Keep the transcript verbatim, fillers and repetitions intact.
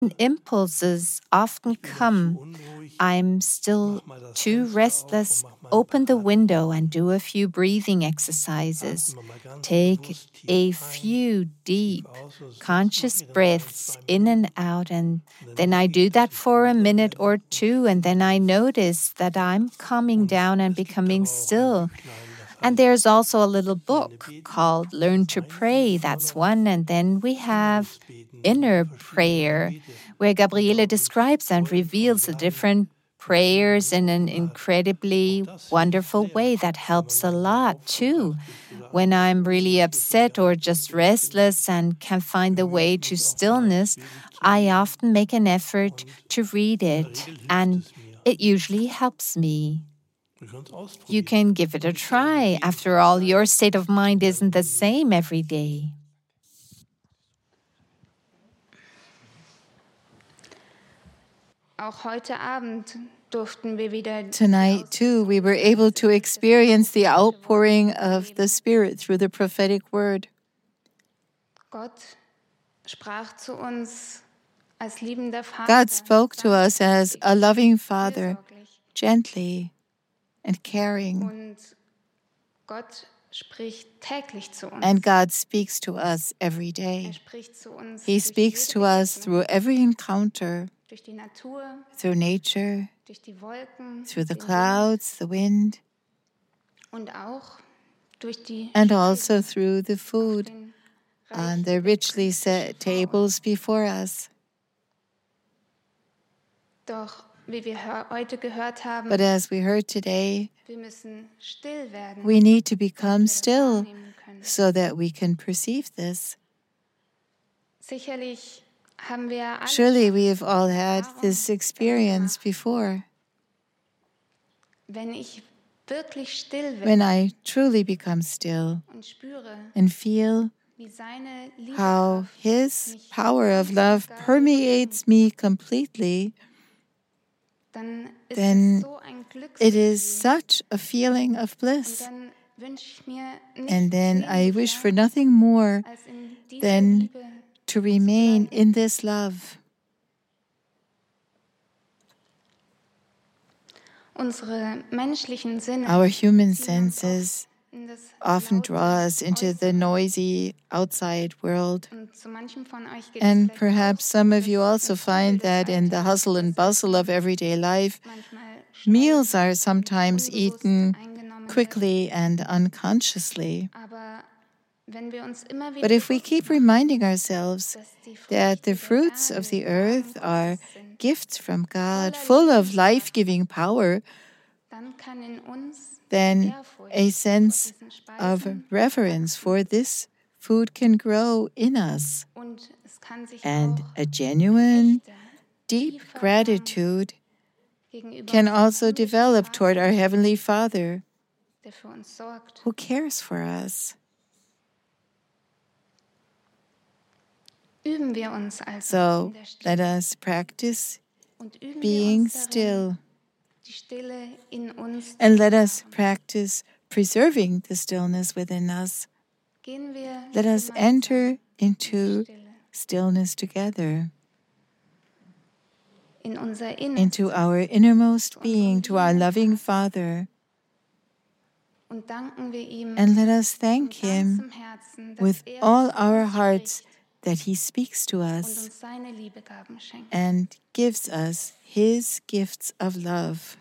impulses often come. I'm still too restless. Open the window and do a few breathing exercises. Take a few deep, conscious breaths in and out, and then I do that for a minute or two, and then I notice that I'm calming down and becoming still. And there's also a little book called Learn to Pray. That's one. And then we have Inner Prayer, where Gabriele describes and reveals the different prayers in an incredibly wonderful way that helps a lot too. When I'm really upset or just restless and can't find the way to stillness, I often make an effort to read it, and it usually helps me. You can give it a try. After all, your state of mind isn't the same every day. Auch heute Abend durften wir wieder Tonight, too, we were able to experience the outpouring of the Spirit through the prophetic word. Gott sprach zu uns als liebender Vater. God spoke to us as a loving Father, gently and caring. Und Gott spricht täglich zu uns. And God speaks to us every day. Er spricht zu uns He durch speaks jede to us Begegnung, through every encounter, durch die Natur, through nature, durch die Wolken, through the den clouds, the wind, Wind und auch durch die and Speisen also through the auf food den on reich the richly set vor uns. tables before us. Doch wie wir hör- heute gehört haben, But as we heard today, wir müssen still werden, we need to damit wir become das still wahrnehmen können. so that we can perceive this. Sicherlich haben wir alle Surely schon we have all die had Erfahrung this damit experience gemacht, before. wenn ich wirklich still When werde I truly become still und spüre, and feel wie seine how Liebekraft His mich power of ganz love und gar permeates me completely, dann ist then es so ein it is Glücksgefühl. such a feeling of Und bliss. dann wünsche ich mir nichts And then I wish for sehnlicher, nothing more als in dieser than Liebe to remain bleiben. in this love. Unsere menschlichen Sinne Our human ziehen uns senses oft in das often laute draw us into the Äußere. noisy outside world. Und zu manchem von euch geht es And vielleicht perhaps auch some so, of you dass also im find Trubel des that in the Alltags hustle and das bustle of Essen everyday life, manchmal schnell meals are und sometimes unbewusst eaten eingenommen wird. quickly and unconsciously. Aber wenn wir uns immer wieder But if we bewusst keep machen, reminding ourselves dass die that the Früchte der fruits of Erde the Gaben earth are Gottes sind, gifts from God, voller full of Lebenskraft, life-giving power, dann kann in uns then Ehrfurcht a vor sense diesen of Speisen reverence wachsen. for this food can grow in us, Und es kann sich and auch a genuine, echter, deep tiefer Dank gratitude gegenüber can unserem also himmlischen develop toward Vater, our Heavenly Father, der für uns sorgt. who cares for us. Üben wir uns also So in der Stille let us practice und üben wir being uns darin, still, die Stille in uns and zu let us bewahren. practice preserving the stillness within us. Gehen wir Let us gemeinsam enter in die into Stille, stillness together, in unser into Innerstes our innermost being, to our loving Father, und danken wir ihm and let us von thank Him ganzem Herzen, dass with er all zu our uns hearts spricht that He speaks to und us uns seine Liebegaben schenkt. and gives us His gifts of love.